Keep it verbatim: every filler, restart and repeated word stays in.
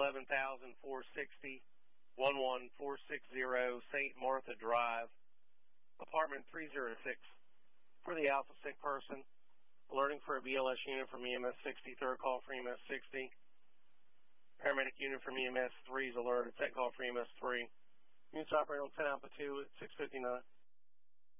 eleven thousand four hundred sixty, one one four six zero Saint Martha Drive, apartment three oh six. For the alpha sick person, alerting for a B L S unit from E M S sixty, third call for E M S sixty. Paramedic unit from E M S three is alerted, second call for E M S three. Units operating on ten Alpha two at six fifty-nine.